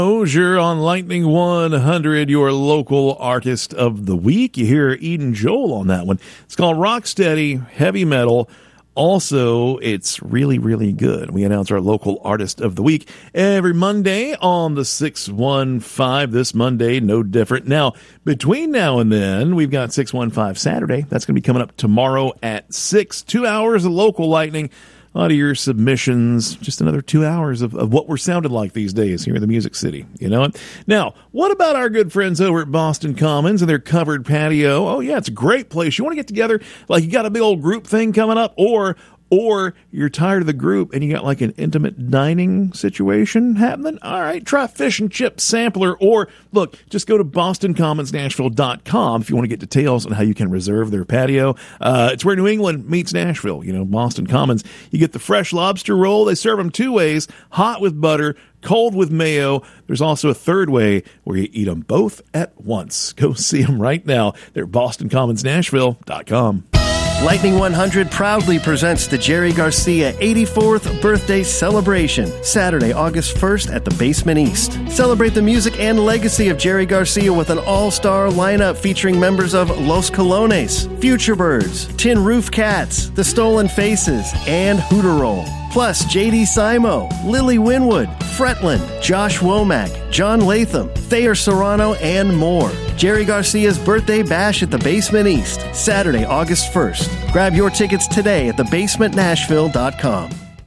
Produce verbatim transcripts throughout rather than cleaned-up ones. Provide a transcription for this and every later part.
You're on Lightning one hundred, your local artist of the week. You hear Eden Joel on that one. It's called Rocksteady, heavy metal. Also, it's really, really good. We announce our local artist of the week every Monday on the six one five. This Monday, no different. Now, between now and then, we've got six one five Saturday. That's going to be coming up tomorrow at six. Two hours of local lightning. A lot of your submissions, just another two hours of, of what we're sounding like these days here in the Music City. You know it? Now, what about our good friends over at Boston Commons and their covered patio? Oh, yeah, it's a great place. You want to get together, like you got a big old group thing coming up, or or you're tired of the group and you got like an intimate dining situation happening? All right, try Fish and Chip Sampler, or look, just go to boston commons nashville dot com if you want to get details on how you can reserve their patio. Uh, it's where New England meets Nashville, you know, Boston Commons. You get the fresh lobster roll. They serve them two ways, hot with butter, cold with mayo. There's also a third way where you eat them both at once. Go see them right now. They're boston commons nashville dot com. Lightning one hundred proudly presents the Jerry Garcia eighty-fourth birthday celebration, Saturday, August first at the Basement East. Celebrate the music and legacy of Jerry Garcia with an all-star lineup featuring members of Los Colones, Future Birds, Tin Roof Cats, The Stolen Faces, and Hooterroll. Plus, J D Simo, Lily Winwood, Fretland, Josh Womack, John Latham, Thayer Serrano, and more. Jerry Garcia's Birthday Bash at the Basement East, Saturday, August first. Grab your tickets today at the basement nashville dot com.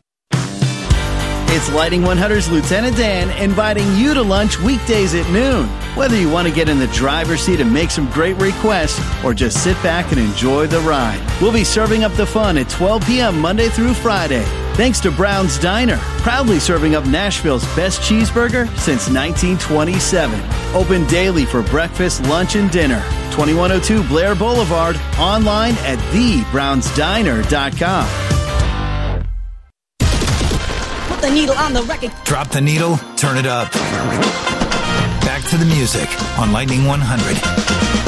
It's Lightning one hundred's Lieutenant Dan inviting you to lunch weekdays at noon. Whether you want to get in the driver's seat and make some great requests or just sit back and enjoy the ride, we'll be serving up the fun at twelve p.m. Monday through Friday. Thanks to Brown's Diner, proudly serving up Nashville's best cheeseburger since nineteen twenty-seven. Open daily for breakfast, lunch, and dinner. twenty-one oh two Blair Boulevard, online at the browns diner dot com. Put the needle on the record. Drop the needle, turn it up. Back to the music on Lightning one hundred.